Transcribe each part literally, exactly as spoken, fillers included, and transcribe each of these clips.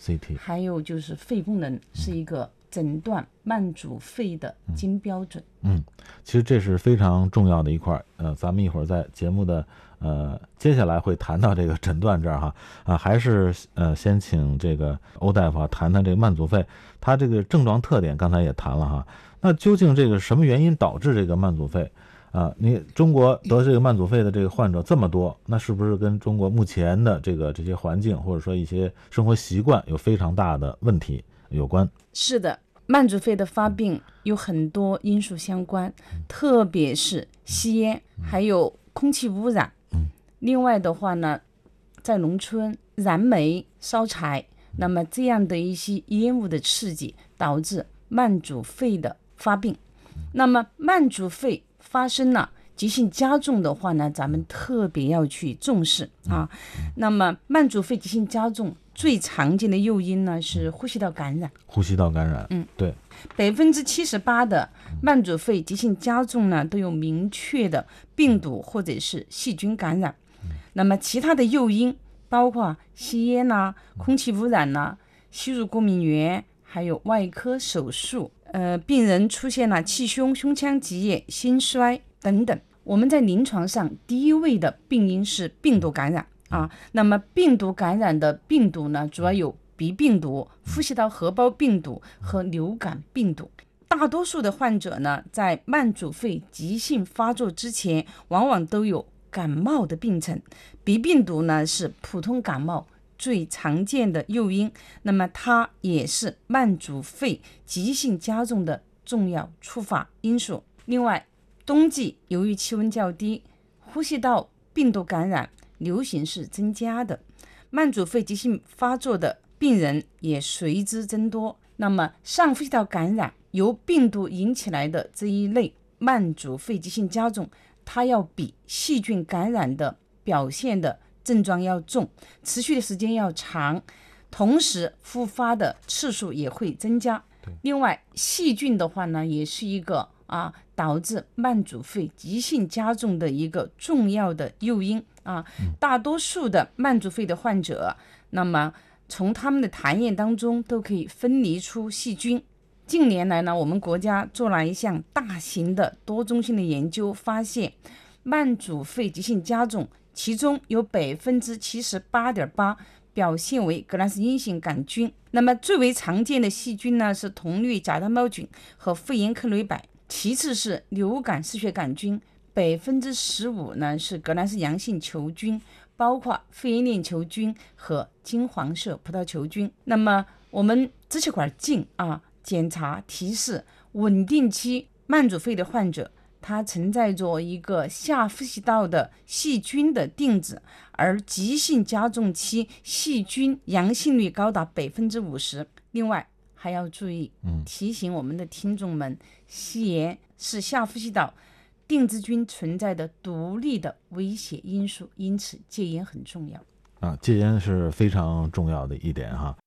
C T， 还有就是肺功能是一个诊断慢阻肺的金标准。 嗯，其实这是非常重要的一块，呃，咱们一会儿在节目的呃接下来会谈到这个诊断这儿哈，啊，还是呃先请这个欧大夫啊谈谈这个慢阻肺，它这个症状特点刚才也谈了哈，那究竟这个什么原因导致这个慢阻肺？啊，你中国得这个慢阻肺的这个患者这么多，那是不是跟中国目前的这个这些环境或者说一些生活习惯有非常大的问题有关？ 是的，慢阻肺的发病有很多因素相关，特别是吸烟，还有空气污染。另外的话呢，在农村燃煤烧柴，那么这样的一些烟雾的刺激导致慢阻肺的发病。那么慢阻肺发生了急性加重的话呢，咱们特别要去重视啊。那么慢阻肺急性加重最常见的诱因呢是呼吸道感染。 呼吸道感染， 嗯， 对， 百分之七十八的慢阻肺急性加重呢都有明确的病毒或者是细菌感染。那么其他的诱因包括吸烟呐、啊、空气污染呐、啊、吸入过敏源，还有外科手术。呃，病人出现了气胸、胸腔积液、心衰等等。我们在临床上第一位的病因是病毒感染啊。那么病毒感染的病毒呢，主要有鼻病毒、呼吸道合胞病毒和流感病毒。大多数的患者呢，在慢阻肺急性发作之前，往往都有感冒的病程。鼻病毒呢，是普通感冒最常见的诱因，那么它也是慢阻肺急性加重的重要触发因素。另外，冬季由于气温较低，呼吸道病毒感染流行是增加的，慢阻肺急性发作的病人也随之增多。那么上呼吸道感染由病毒引起来的这一类慢阻肺急性加重，它要比细菌感染的表现的症状要重，持续的时间要长，同时复发的次数也会增加。另外，细菌的话呢，也是一个啊导致慢阻肺急性加重的一个重要的诱因啊。大多数的慢阻肺的患者，那么从他们的痰液当中都可以分离出细菌。近年来呢，我们国家做了一项大型的多中心的研究，发现慢阻肺急性加重，其中有百分之七十八点八表现为革兰氏阴性杆菌。那么最为常见的细菌呢是铜绿假单胞菌和肺炎克雷柏，其次是流感嗜血杆菌，百分之十五呢是革兰氏阳性球菌，包括肺炎链球菌和金黄色葡萄球菌。那么我们支气管镜啊检查提示，稳定期慢阻肺的患者，它存在着一个下呼吸道的细菌的定制，而急性加重期细菌阳性率高达百分之五十。另外还要注意，提醒我们的听众们，吸烟是下呼吸道定制菌存在的独立的危险因素，因此戒烟很重要啊，戒烟是非常重要的一点哈。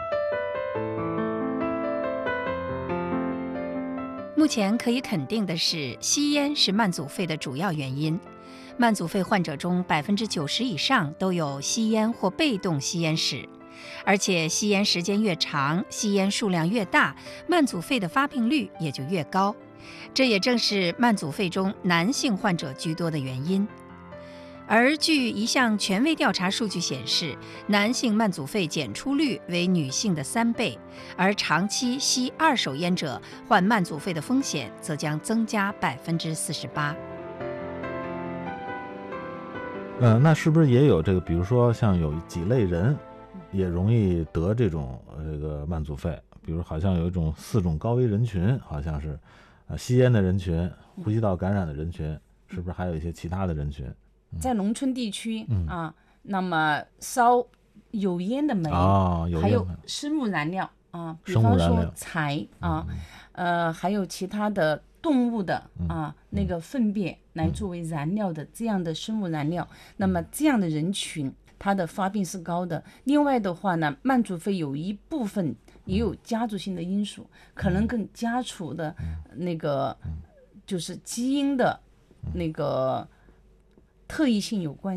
目前可以肯定的是，吸烟是慢阻肺的主要原因。慢阻肺患者中百分之九十以上都有吸烟或被动吸烟史，而且吸烟时间越长，吸烟数量越大，慢阻肺的发病率也就越高。这也正是慢阻肺中男性患者居多的原因。而据一项权威调查数据显示，男性慢阻肺检出率为女性的三倍，而长期吸二手烟者患慢阻肺的风险则将增加百分之四十八。 呃，那是不是也有这个，比如说像有几类人也容易得这种这个慢阻肺？比如好像有一种四种高危人群，好像是，呃，吸烟的人群、呼吸道感染的人群，是不是还有一些其他的人群？ 在农村地区、 嗯、 啊，那么烧有烟的煤、 哦、有烟还有生物燃料啊，比方说柴啊、嗯，呃，还有其他的动物的啊、嗯、那个粪便来作为燃料的这样的生物燃料，嗯、那么这样的人群它的发病是高的。另外的话呢，慢阻肺有一部分也有家族性的因素，嗯、可能跟家族的那个、嗯、就是基因的那个特异性有关系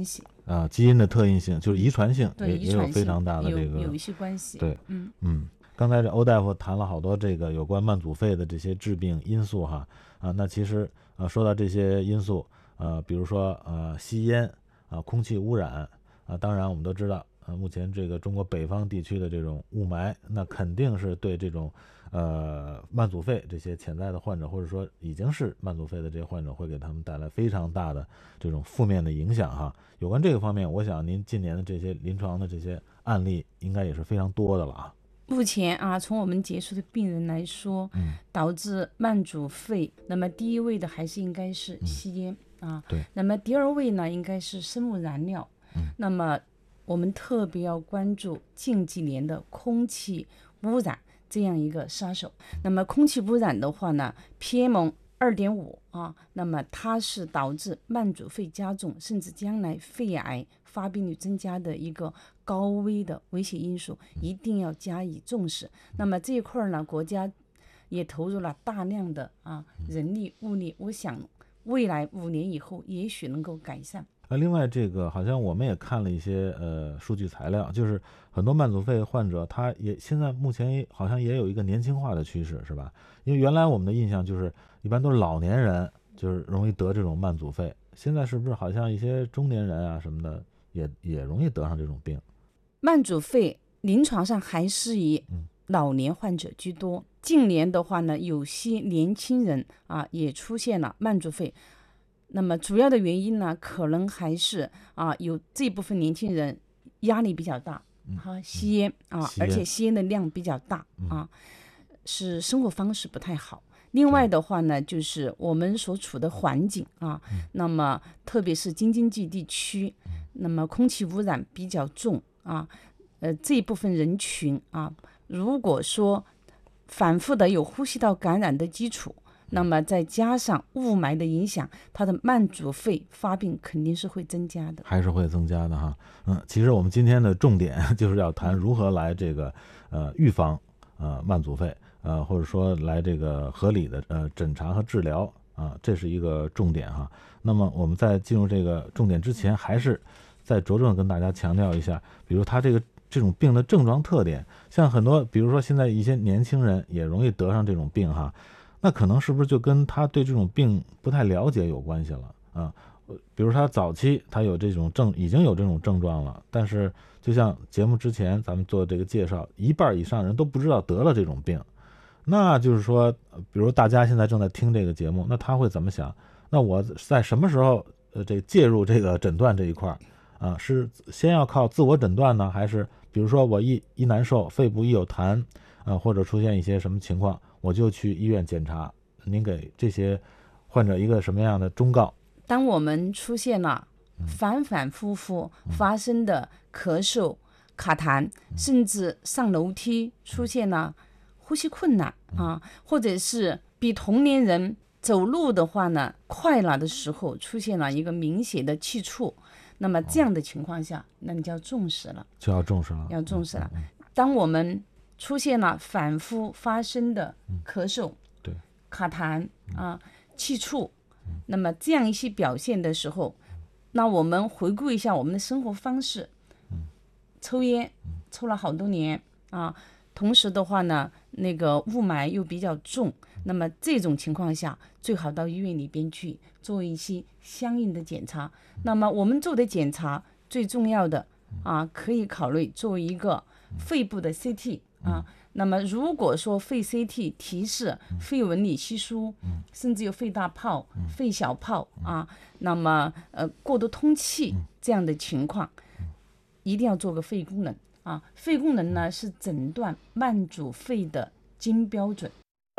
啊，基因的特异性就是遗传性对， 也也有遗传性非常大的这个有有一些关系。 对， 嗯嗯，刚才这欧大夫谈了好多这个有关慢阻肺的这些致病因素哈啊，那其实呃说到这些因素，呃，比如说呃吸烟啊、空气污染啊，当然我们都知道，呃，目前这个中国北方地区的这种雾霾，那肯定是对这种呃慢阻肺这些潜在的患者，或者说已经是慢阻肺的这些患者，会给他们带来非常大的这种负面的影响哈。有关这个方面，我想您近年的这些临床的这些案例，应该也是非常多的了啊。 目前啊，从我们接触的病人来说， 嗯， 导致慢阻肺，那么第一位的还是应该是吸烟、嗯、啊。 对。 那么第二位呢，应该是生物燃料。 嗯。 那么我们特别要关注近几年的空气污染这样一个杀手。那么空气污染的话呢 ，P M 二点五 啊，那么它是导致慢阻肺加重，甚至将来肺癌发病率增加的一个高危的危险因素，一定要加以重视。那么这一块呢，国家也投入了大量的啊人力物力，我想未来五年以后也许能够改善。 呃，另外这个好像我们也看了一些呃数据材料，就是很多慢阻肺患者，他也现在目前好像也有一个年轻化的趋势，是吧？因为原来我们的印象就是一般都是老年人就是容易得这种慢阻肺，现在是不是好像一些中年人啊什么的也也容易得上这种病？ 慢阻肺临床上还是以老年患者居多，近年的话呢，有些年轻人啊也出现了慢阻肺。那么主要的原因呢，可能还是啊有这部分年轻人压力比较大，哈、嗯，吸烟啊， 吸烟而且吸烟的量比较大、 嗯、 啊，是生活方式不太好。另外的话呢，就是我们所处的环境啊， 嗯、 那么特别是京津冀地区，那么空气污染比较重啊，呃这一部分人群啊，如果说反复的有呼吸道感染的基础。那么再加上雾霾的影响，它的慢阻肺发病肯定是会增加的， 还是会增加的哈。嗯，其实我们今天的重点就是要谈如何来这个呃预防呃慢阻肺，呃或者说来这个合理的呃诊查和治疗啊、呃，这是一个重点哈。那么我们在进入这个重点之前，还是再着重跟大家强调一下，比如他这个这种病的症状特点，像很多比如说现在一些年轻人也容易得上这种病哈。那可能是不是就跟他对这种病不太了解有关系了啊？比如他早期他有这种症，已经有这种症状了，但是就像节目之前咱们做这个介绍，一半以上人都不知道得了这种病。那就是说，比如大家现在正在听这个节目，那他会怎么想？那我在什么时候呃这介入这个诊断这一块啊？是先要靠自我诊断呢，还是比如说我一一难受，肺部一有痰，呃或者出现一些什么情况？我就去医院检查，您给这些患者一个什么样的忠告？ 当我们出现了反反复复发生的咳嗽、卡痰，甚至上楼梯出现了呼吸困难啊，或者是比同龄人走路的话呢快了的时候，出现了一个明显的气促，那么这样的情况下，那你就要重视了， 就要重视了， 要重视了。当我们出现了反复发生的咳嗽、嗯、 对卡痰啊、气促，那么这样一些表现的时候，那我们回顾一下我们的生活方式，抽烟抽了好多年啊，同时的话呢，那个雾霾又比较重，那么这种情况下，最好到医院里边去做一些相应的检查。那么我们做的检查最重要的啊，可以考虑做一个肺部的 C T。啊，那么如果说肺 C T 提示肺纹理稀疏，嗯、甚至有肺大泡、嗯、肺小泡啊，那么呃过度通气这样的情况，嗯、一定要做个肺功能啊。肺功能呢是诊断慢阻肺的金标准。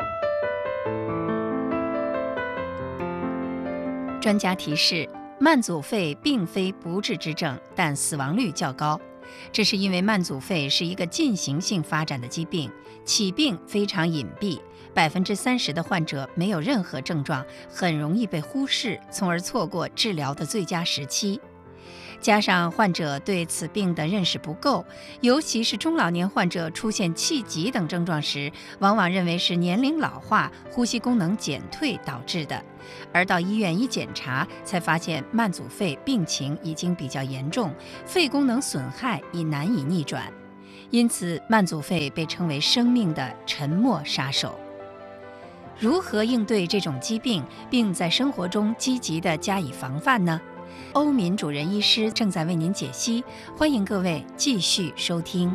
专家提示：慢阻肺并非不治之症，但死亡率较高。这是因为慢阻肺是一个进行性发展的疾病，起病非常隐蔽，百分之三十的患者没有任何症状，很容易被忽视，从而错过治疗的最佳时期。 加上患者对此病的认识不够，尤其是中老年患者出现气急等症状时，往往认为是年龄老化、呼吸功能减退导致的，而到医院一检查，才发现慢阻肺病情已经比较严重，肺功能损害已难以逆转。因此，慢阻肺被称为生命的沉默杀手。如何应对这种疾病，并在生活中积极地加以防范呢？欧敏主任医师正在为您解析，欢迎各位继续收听。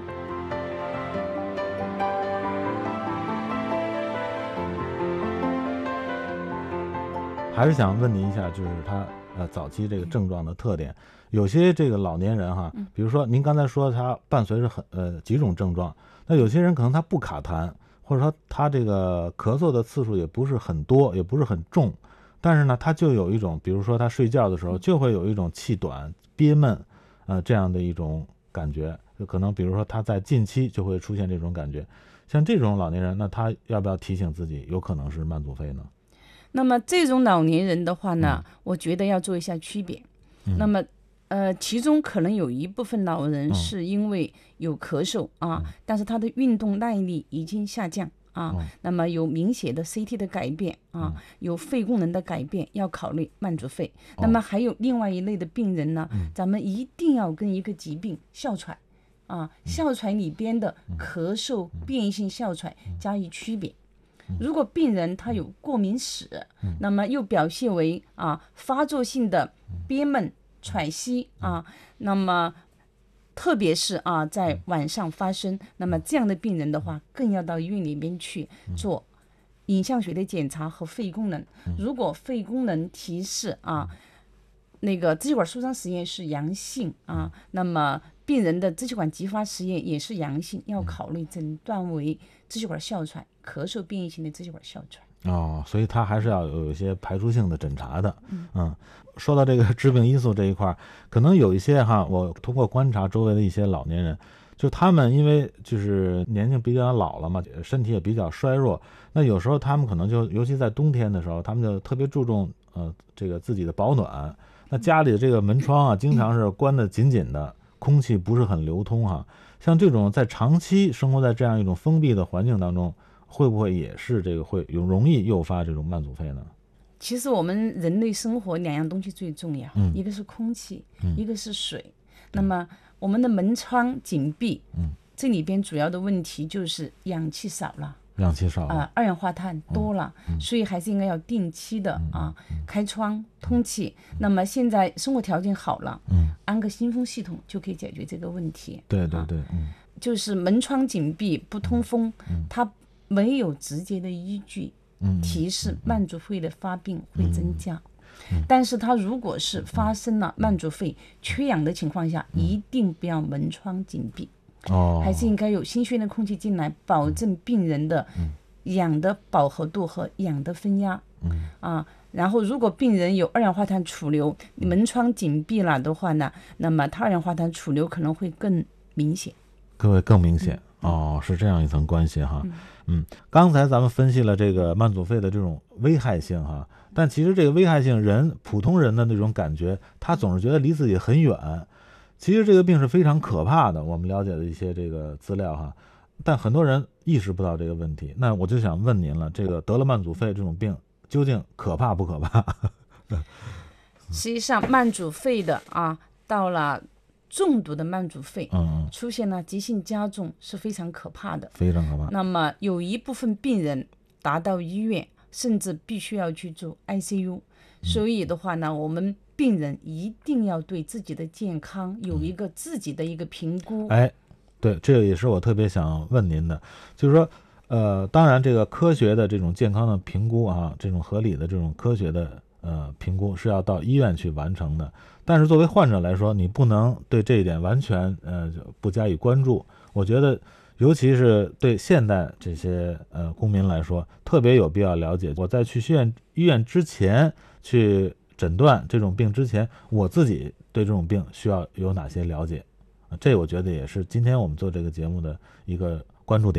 还是想问您一下，就是他呃早期这个症状的特点。有些这个老年人哈，比如说您刚才说他伴随着很呃几种症状，那有些人可能他不卡痰，或者说他这个咳嗽的次数也不是很多，也不是很重，但是呢他就有一种，比如说他睡觉的时候就会有一种气短憋闷呃这样的一种感觉，就可能比如说他在近期就会出现这种感觉。像这种老年人，那他要不要提醒自己有可能是慢阻肺呢？ 那么这种老年人的话呢，嗯、我觉得要做一下区别。嗯、那么呃，其中可能有一部分老人是因为有咳嗽、嗯、啊，但是他的运动耐力已经下降啊，嗯、那么有明显的 C T 的改变啊，嗯、有肺功能的改变，要考虑慢阻肺。嗯、那么还有另外一类的病人呢，嗯、咱们一定要跟一个疾病哮喘啊，哮喘里边的咳嗽、变异性哮喘加以区别。如果病人他有过敏史，嗯、那么又表现为啊发作性的憋闷、喘息啊，那么特别是啊在晚上发生，那么这样的病人的话，更要到医院里面去做影像学的检查和肺功能。如果肺功能提示啊那个支气管舒张实验是阳性啊，那么病人的支气管激发实验也是阳性，要考虑诊断为支气管哮喘、咳嗽变异性的支气管哮喘。 哦，所以他还是要有一些排除性的诊查的。嗯，嗯说到这个致病因素这一块，可能有一些哈，我通过观察周围的一些老年人，就他们因为就是年纪比较老了嘛，身体也比较衰弱，那有时候他们可能就尤其在冬天的时候，他们就特别注重呃这个自己的保暖。那家里的这个门窗啊，经常是关得紧紧的，空气不是很流通哈。像这种在长期生活在这样一种封闭的环境当中，会不会也是这个会有容易诱发这种慢阻肺呢？ 其实我们人类生活两样东西最重要，嗯、一个是空气，嗯、一个是水。那么我们的门窗紧闭，嗯、这里边主要的问题就是氧气少了。 氧气少了啊、呃，二氧化碳多了，嗯、所以还是应该要定期的、嗯、啊开窗通气。嗯、那么现在生活条件好了，嗯，安个新风系统就可以解决这个问题。 对对对， 啊、嗯，就是门窗紧闭不通风，嗯、它没有直接的依据，嗯、提示慢阻肺的发病会增加。嗯嗯、但是它如果是发生了慢阻肺、嗯、缺氧的情况下，嗯、一定不要门窗紧闭。哦，还是应该有新鲜的空气进来，保证病人的氧的饱和度和氧的分压。嗯啊，然后如果病人有二氧化碳储留，门窗紧闭了的话呢，那么他二氧化碳储留可能会更明显。 各位更明显、嗯、哦，是这样一层关系哈。嗯, 嗯，刚才咱们分析了这个慢阻肺的这种危害性哈，但其实这个危害性人普通人的那种感觉，他总是觉得离自己很远。其实这个病是非常可怕的，我们了解的一些这个资料哈，但很多人意识不到这个问题。那我就想问您了，这个得了慢阻肺这种病究竟可怕不可怕？ 实际上，慢阻肺的啊，到了重度的慢阻肺，嗯，出现了急性加重是非常可怕的， 非常可怕。 那么有一部分病人达到医院，甚至必须要去住 I C U。所以的话呢，我们病人一定要对自己的健康有一个自己的一个评估。 哎，对，这个也是我特别想问您的，就是说，呃，当然这个科学的这种健康的评估啊，这种合理的这种科学的呃评估是要到医院去完成的。但是作为患者来说，你不能对这一点完全呃不加以关注。我觉得，尤其是对现代这些呃公民来说，特别有必要了解。我在去医院医院之前。去诊断这种病之前，我自己对这种病需要有哪些了解？这我觉得也是今天我们做这个节目的一个关注点。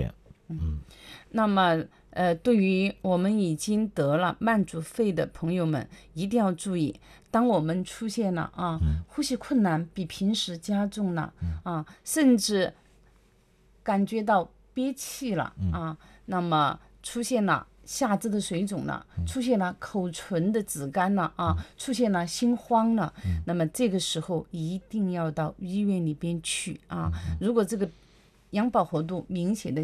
嗯，那么呃，对于我们已经得了慢阻肺的朋友们，一定要注意，当我们出现了啊， 嗯、 呼吸困难比平时加重了、嗯、啊，甚至感觉到憋气了、嗯、啊，那么出现了下肢的水肿了、嗯、出现了口唇的紫干了啊、嗯，出现了心慌了、嗯，那么这个时候一定要到医院里边去啊。嗯、如果这个氧饱和度明显的